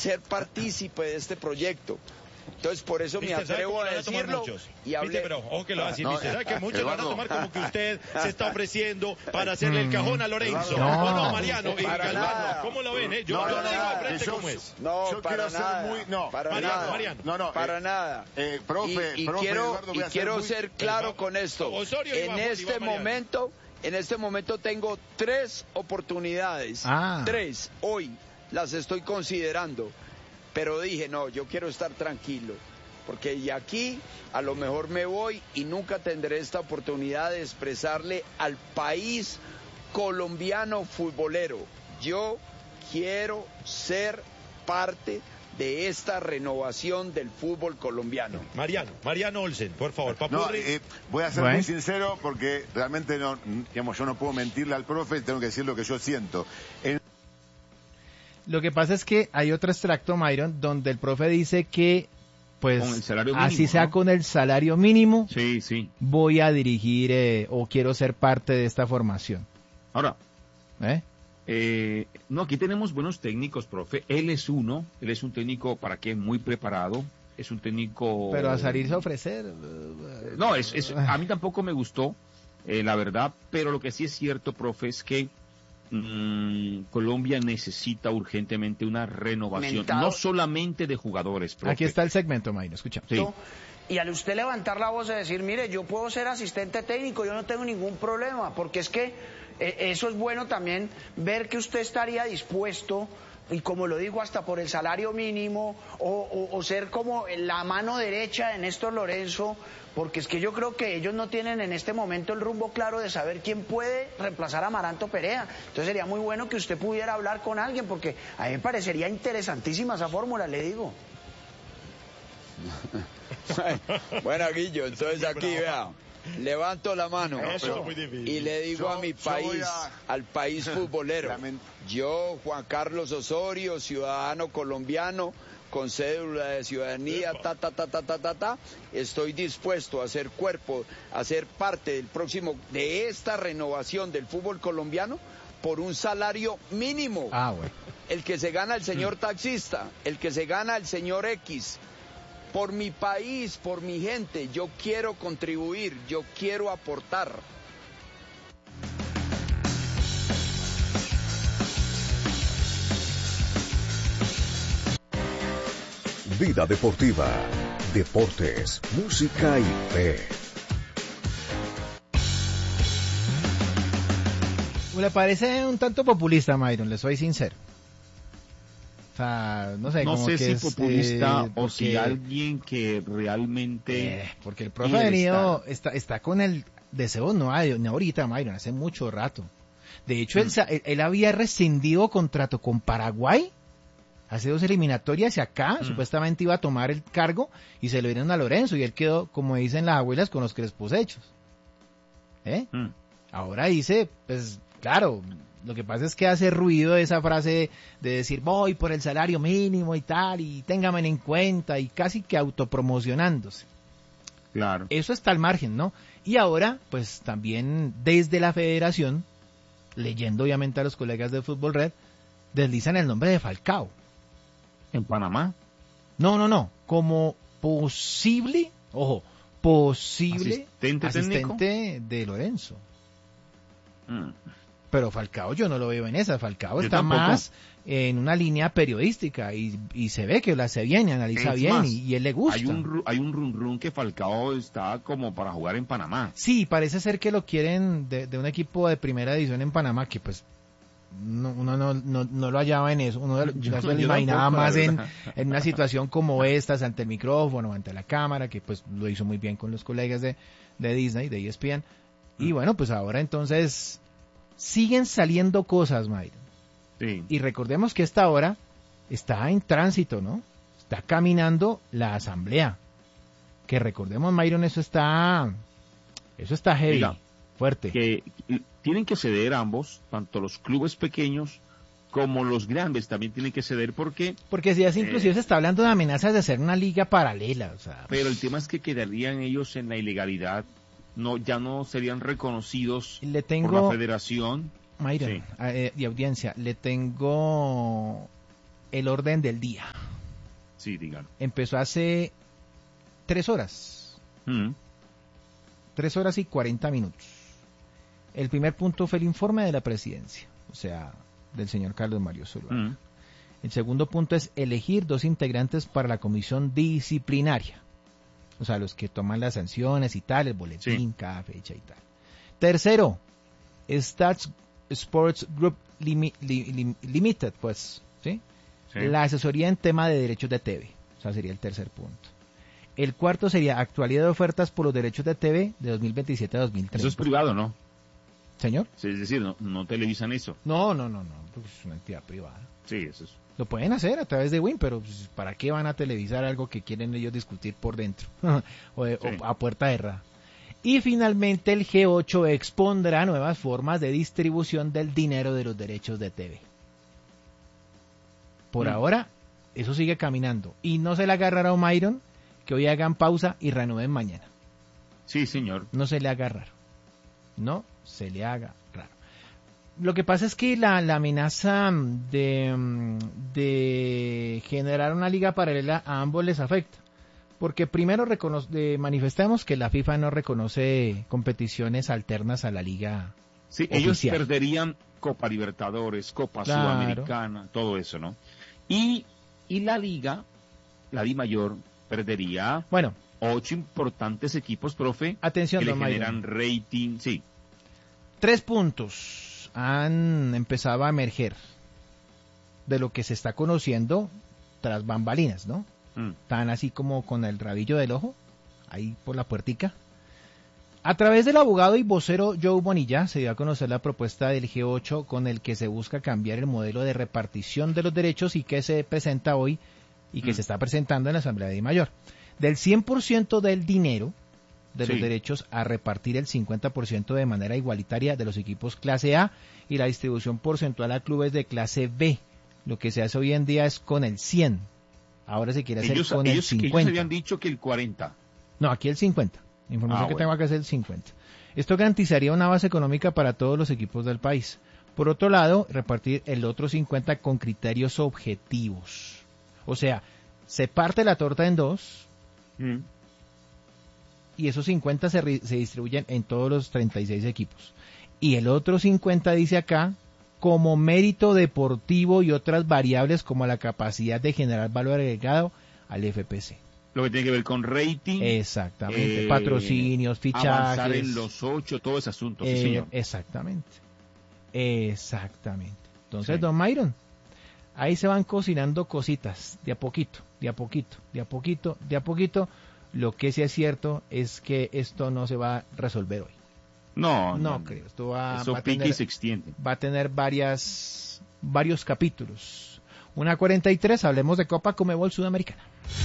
ser partícipe de este proyecto. Entonces, por eso me atrevo a decirlo y hablé. Pero ojo que lo va a decir, ¿sabe que muchos van a tomar como que usted se está ofreciendo para hacerle el cajón a Lorenzo? No, Mariano, y Galvano, ¿cómo lo ven? Yo lo digo a frente como es. No, para nada. Mariano, para nada. Profe, quiero ser claro con esto. En este momento tengo 3 oportunidades. 3, hoy las estoy considerando. Pero dije, no, yo quiero estar tranquilo, porque de aquí a lo mejor me voy y nunca tendré esta oportunidad de expresarle al país colombiano futbolero. Yo quiero ser parte de esta renovación del fútbol colombiano. Mariano Olsen, por favor. Voy a ser muy sincero porque realmente yo no puedo mentirle al profe, tengo que decir lo que yo siento. Lo que pasa es que hay otro extracto, Myron, donde el profe dice que, pues, con el salario mínimo, así sea, ¿no? Con el salario mínimo, sí, voy a dirigir o quiero ser parte de esta formación. Ahora, no, aquí tenemos buenos técnicos, profe. Él es un técnico, ¿para qué? Muy preparado. Es un técnico... Pero a salirse a ofrecer... No, a mí tampoco me gustó, la verdad, pero lo que sí es cierto, profe, es que Colombia necesita urgentemente una renovación, no solamente de jugadores, profe. Aquí está el segmento, Mayro, escuchamos. Sí. Y al usted levantar la voz y decir, mire, yo puedo ser asistente técnico, yo no tengo ningún problema, porque es que eso es bueno también, ver que usted estaría dispuesto, y como lo digo, hasta por el salario mínimo, o ser como la mano derecha de Néstor Lorenzo, porque es que yo creo que ellos no tienen en este momento el rumbo claro de saber quién puede reemplazar a Amaranto Perea. Entonces sería muy bueno que usted pudiera hablar con alguien, porque a mí me parecería interesantísima esa fórmula, le digo. Bueno, Guillo, entonces aquí, vea, levanto la mano y le digo a mi país, al país futbolero, yo, Juan Carlos Osorio, ciudadano colombiano, con cédula de ciudadanía, estoy dispuesto a ser a ser parte de esta renovación del fútbol colombiano por un salario mínimo. Bueno. El que se gana el señor taxista, el que se gana el señor X. Por mi país, por mi gente, yo quiero contribuir, yo quiero aportar. Vida deportiva, deportes, música y fe. Me parece un tanto populista, Myron, le soy sincero. O sea, no sé, no como sé que si es, populista o si alguien que realmente... porque el profe ha venido, está con el deseo, no ahorita, Myron, hace mucho rato. De hecho, él había rescindido contrato con Paraguay hace 2 eliminatorias y acá supuestamente iba a tomar el cargo y se lo dieron a Lorenzo y él quedó, como dicen las abuelas, con los crespos hechos. Ahora dice, pues claro, lo que pasa es que hace ruido esa frase de decir voy por el salario mínimo y tal, y téngame en cuenta, y casi que autopromocionándose. Claro. Eso está al margen, ¿no? Y ahora, pues también desde la federación, leyendo obviamente a los colegas de Fútbol Red, deslizan el nombre de Falcao. ¿En Panamá? No, como posible asistente de Lorenzo. Pero Falcao yo no lo veo en esa. Falcao está más en una línea periodística y se ve que la hace bien y analiza bien más, y él le gusta. Hay un run que Falcao está como para jugar en Panamá. Sí, parece ser que lo quieren de un equipo de primera división en Panamá, que pues uno no lo hallaba en eso. Uno se lo imaginaba más en una situación como esta, ante el micrófono, ante la cámara, que pues lo hizo muy bien con los colegas de Disney, de ESPN. Y bueno, pues ahora entonces siguen saliendo cosas, Mayron. Sí. Y recordemos que esta hora está en tránsito, ¿no? Está caminando la asamblea. Que recordemos, Mayron, eso está heavy, Mira, fuerte. Que tienen que ceder ambos, tanto los clubes pequeños como los grandes también tienen que ceder porque si ya inclusive se está hablando de amenazas de hacer una liga paralela, o sea. Pero el tema es que quedarían ellos en la ilegalidad, ya no serían reconocidos por la federación. Mayra, sí. Y audiencia, le tengo el orden del día. Sí, dígalo. Empezó hace 3 horas. 3 horas y 40 minutos. El primer punto fue el informe de la presidencia, o sea, del señor Carlos Mario Zuluaga. El segundo punto es elegir 2 integrantes para la comisión disciplinaria, o sea, los que toman las sanciones y tal, el boletín, cada fecha y tal. Tercero, Stats Sports Group Limited, pues, ¿sí? La asesoría en tema de derechos de TV, o sea, sería el tercer punto. El cuarto sería actualidad de ofertas por los derechos de TV de 2027 a 2030. Eso es privado, ¿no? ¿Señor? Sí, es decir, no televisan eso. No, porque es una entidad privada. Sí, eso es. Lo pueden hacer a través de WIN, pero pues, ¿para qué van a televisar algo que quieren ellos discutir por dentro? o a puerta cerrada. Y finalmente el G8 expondrá nuevas formas de distribución del dinero de los derechos de TV. Por ahora, eso sigue caminando. Y no se le agarrará a Omairon que hoy hagan pausa y reanuden mañana. Sí, señor. No se le haga raro. No se le haga raro. Lo que pasa es que la amenaza de generar una liga paralela a ambos les afecta. Porque primero manifestamos que la FIFA no reconoce competiciones alternas a la liga. Sí, oficial. Ellos perderían Copa Libertadores, Copa Sudamericana, todo eso, ¿no? Y la liga, la Di Mayor, perdería 8 importantes equipos, profe, atención, que le generan rating, sí. 3 puntos han empezado a emerger de lo que se está conociendo tras bambalinas, ¿no? Tan así como con el rabillo del ojo, ahí por la puertica. A través del abogado y vocero Joe Bonilla se dio a conocer la propuesta del G8 con el que se busca cambiar el modelo de repartición de los derechos y que se presenta hoy y que se está presentando en la Asamblea de Di Mayor. Del 100% del dinero de los derechos a repartir el 50% de manera igualitaria de los equipos clase A y la distribución porcentual a clubes de clase B. Lo que se hace hoy en día es con el 100. Ahora se quiere hacer con el 50. Ellos habían dicho que el 40. No, aquí el 50. La información que tengo acá es el 50. Esto garantizaría una base económica para todos los equipos del país. Por otro lado, repartir el otro 50 con criterios objetivos. O sea, se parte la torta en 2 y esos 50 se distribuyen en todos los 36 equipos. Y el otro 50 dice acá, como mérito deportivo y otras variables como la capacidad de generar valor agregado al FPC. Lo que tiene que ver con rating. Exactamente, patrocinios, fichajes. Avanzar en los 8, todo ese asunto, sí, señor. Exactamente. Entonces, don Myron, ahí se van cocinando cositas, de a poquito. Lo que sí es cierto es que esto no se va a resolver hoy. No creo. Esto va a tener, y se extiende. Va a tener varios capítulos. 1:43, hablemos de Copa Conmebol Sudamericana.